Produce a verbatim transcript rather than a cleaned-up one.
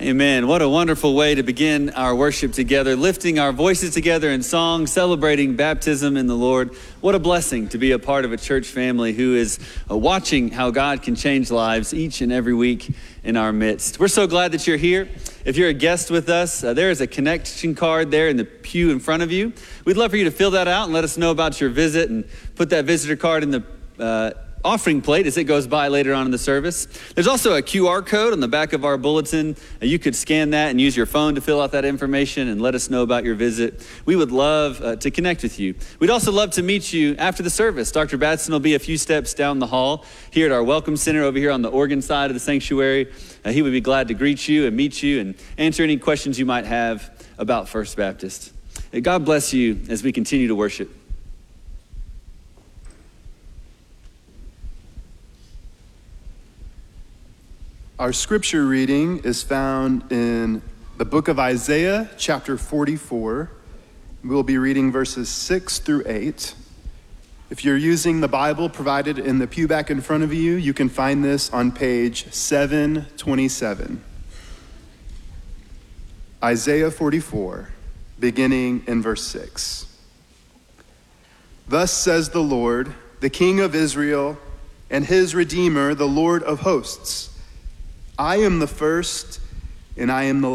Amen. What a wonderful way to begin our worship together, lifting our voices together in song, celebrating baptism in the Lord. What a blessing to be a part of a church family who is uh, watching how God can change lives each and every week in our midst. We're so glad that you're here. If you're a guest with us, uh, there is a connection card there in the pew in front of you. We'd love for you to fill that out and let us know about your visit and put that visitor card in the uh, offering plate as it goes by later on in the service. There's also a Q R code on the back of our bulletin. You could scan that and use your phone to fill out that information and let us know about your visit. We would love uh, to connect with you. We'd also love to meet you after the service. Doctor Batson will be a few steps down the hall here at our Welcome Center over here on the Oregon side of the sanctuary. Uh, he would be glad to greet you and meet you and answer any questions you might have about First Baptist. Uh, God bless you as we continue to worship. Our scripture reading is found in the book of Isaiah, chapter forty-four. We'll be reading verses six through eight. If you're using the Bible provided in the pew back in front of you, you can find this on page seven twenty-seven. Isaiah forty-four, beginning in verse six. Thus says the Lord, the King of Israel, and his Redeemer, the Lord of hosts. I am the first, and I am the